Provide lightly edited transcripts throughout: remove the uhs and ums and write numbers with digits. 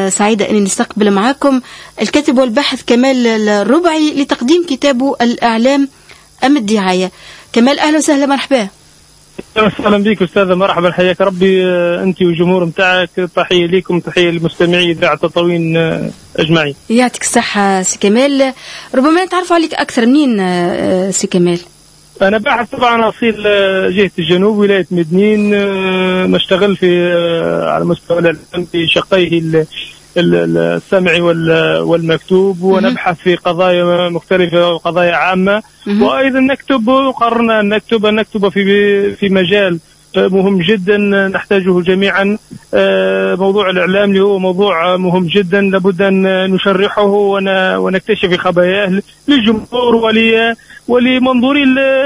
سعيدة أني نستقبل معكم الكاتب والباحث كمال الربعي لتقديم كتابه الإعلام أم الدعاية. كمال أهلا وسهلا، مرحبا. اهلا بك استاذه، مرحبا، حياك ربي انت والجمهور متاعك. تحيه لكم، تحيه للمستمعين اذاعه تطاوين اجمعين. يعطيك الصحه سي كمال. ربما نتعرفوا عليك اكثر، منين سي كمال؟ انا باحث طبعا اصيل جهه الجنوب ولايه مدنين، نشتغل في على مستوى الاعلام في شقيه السمعي والمكتوب، ونبحث في قضايا مختلفة وقضايا عامة، وأيضا نكتب، وقررنا أن نكتب في مجال مهم جدا نحتاجه جميعا. موضوع الإعلام اللي هو موضوع مهم جدا، لابد أن نشرحه ونكتشف خباياه للجمهور ولمنظوري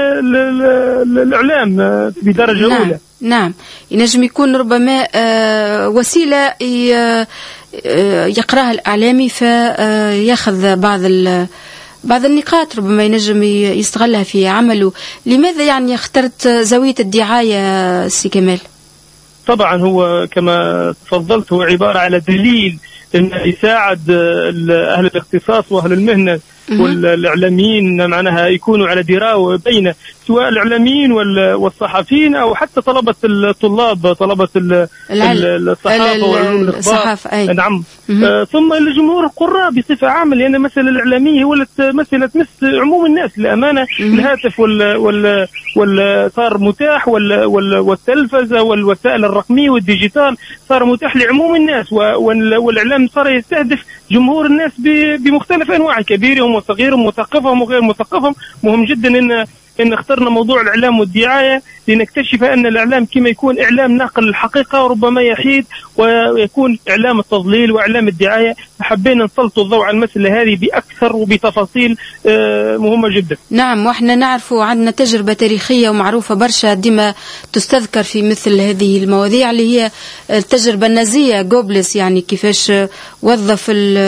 الإعلام بدرجة أولى. نعم، ينجم يكون ربما وسيلة يقراها الإعلامي فيأخذ بعض النقاط ربما ينجم يستغلها في عمله. لماذا يعني اخترت زاوية الدعاية سي كمال؟ طبعا هو كما تفضلت هو عبارة على دليل أن يساعد أهل الاختصاص وأهل المهنة والإعلاميين معناها يكونوا على دراية بين سواء الإعلاميين والصحفيين أو حتى طلبة الطلاب، طلبة الصحافة وعلوم الإخبار. نعم. ثم الجمهور القراء بصفة عامة، لأن المسألة الإعلامية هو مسألة تمس عموم الناس. للأمانة الهاتف صار متاح، والتلفزة والوسائل الرقمية والديجيتال صار متاح لعموم الناس، والإعلام صار يستهدف جمهور الناس بمختلف أنواع، كبيرهم وصغيرهم، مثقفهم وغير مثقفهم. مهم جدا إن اخترنا موضوع الإعلام والدعاية لنكتشف أن الإعلام كما يكون إعلام ناقل الحقيقة وربما يحيد، ويكون إعلام التضليل وإعلام الدعاية. حبينا نسلط الضوء على المسألة هذه بأكثر وبتفاصيل مهمة جدا. نعم، وإحنا نعرف عندنا تجربة تاريخية ومعروفة برشا ديما تستذكر في مثل هذه المواضيع، اللي هي التجربة النازية جوبلس، يعني كيفاش وظف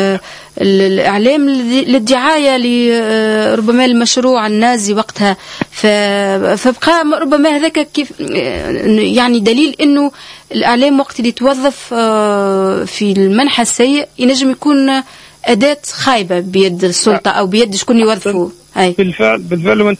الإعلام للدعاية لربما المشروع النازي وقتها. فبقى ربما هذاك كيف يعني دليل إنه الإعلام وقت اللي توظف في المنحى السيء ينجم يكون أداة خايبة بيد السلطة أو بيد شكون يوظفه. بالفعل وانت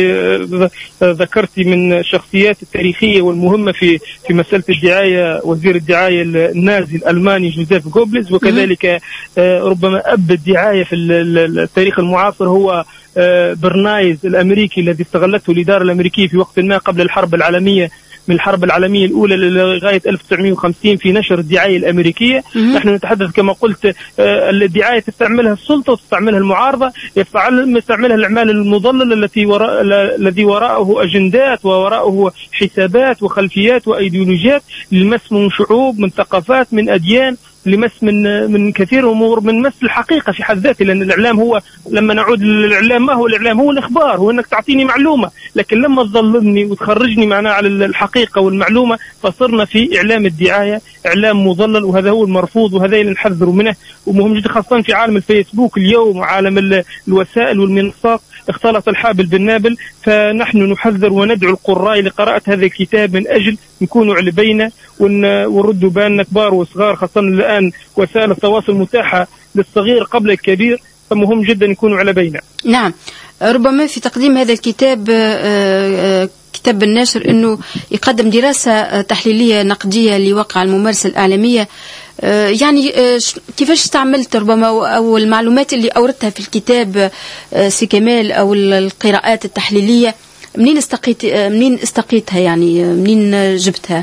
ذكرتي من الشخصيات التاريخية والمهمة في مسألة الدعاية، وزير الدعاية النازي الألماني جوزيف جوبلز، وكذلك ربما أب الدعاية في التاريخ المعاصر هو برنايز الأمريكي الذي استغلته الإدارة الأمريكية في وقت ما قبل الحرب العالمية، من الحرب العالمية الأولى لغاية 1950 في نشر الدعاية الأمريكية. نحن نتحدث كما قلت الدعاية تستعملها السلطة وتستعملها المعارضة، يستعملها الأعمال المضللة الذي وراءه أجندات ووراءه حسابات وخلفيات وأيديولوجيات للمس من شعوب، من ثقافات، من أديان، لمس من كثير أمور، من مس الحقيقة في حد ذاته. لأن الإعلام هو، لما نعود للإعلام، ما هو الإعلام؟ هو الإخبار، هو أنك تعطيني معلومة. لكن لما تظلمني وتخرجني معنا على الحقيقة والمعلومة، فصرنا في إعلام الدعاية إعلام مضلل، وهذا هو المرفوض، وهذا اللي نحذر منه. ومهم جدا خاصة في عالم الفيسبوك اليوم وعالم الوسائل والمنصات اختلط الحابل بالنابل. فنحن نحذر وندعو القراء لقراءة هذا الكتاب من أجل نكونوا على بينه ونردوا بالنا كبار وصغار، خاصة الآن وسائل التواصل متاحة للصغير قبل الكبير، فمهم جدا يكونوا على بينه. نعم، ربما في تقديم هذا الكتاب كتاب الناشر أنه يقدم دراسة تحليلية نقدية لواقع الممارسة الإعلامية. يعني كيفاش استعملت ربما أو المعلومات اللي أوردتها في الكتاب سي كمال أو القراءات التحليلية، منين استقيتها، يعني منين جبتها؟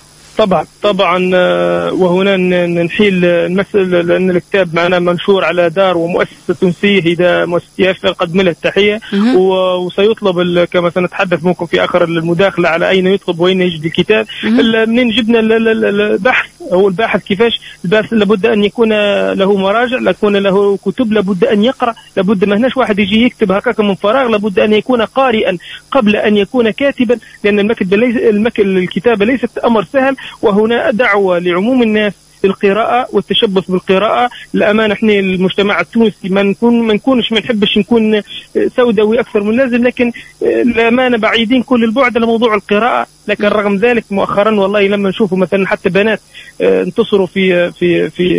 طبعا وهنا نحيل المسألة، لأن الكتاب معنا منشور على دار ومؤسسة تونسية، هي مؤسسة يافا، نقدم لها التحية. وسيطلب كما سنتحدث معكم في آخر المداخلة على أين يطلب وأين يجد الكتاب. منين جبنا البحث؟ هو الباحث كيفاش الباحث لابد أن يكون له مراجع، يكون له كتب، لابد أن يقرأ، لابد ما هناش واحد يجي يكتب هكاك من فراغ، لابد أن يكون قارئا قبل أن يكون كاتبا، لأن الكتابة ليست أمر سهل. وهنا دعوة لعموم الناس القراءة والتشبث بالقراءة. الأمانة احنا المجتمع التونسي ما نحبش نكون سوداوي أكثر من اللازم، لكن الأمانة بعيدين كل البعد لموضوع القراءة. لكن رغم ذلك مؤخرا والله لما نشوفوا مثلا حتى بنات انتصروا في